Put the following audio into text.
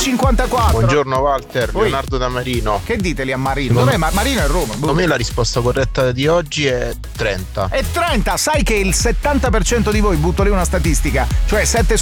7:54. Buongiorno Walter, Oi. Leonardo da Marino. Che dite lì a Marino? Dov'è Marino è Roma? Secondo me la risposta corretta di oggi è 30. E 30, sai che il 70% di voi, butto lì una statistica, cioè 7